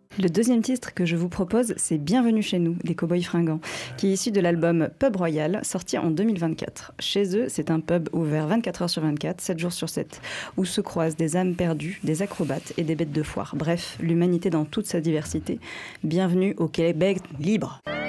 Le deuxième titre que je vous propose, c'est Bienvenue chez nous, des Cowboys Fringants, qui est issu de l'album Pub Royal, sorti en 2024. Chez eux, c'est un pub ouvert 24 heures sur 24, 7 jours sur 7, où se croisent des âmes perdues, des acrobates et des bêtes de foire. Bref, l'humanité dans toute sa diversité. Bienvenue au Québec libre.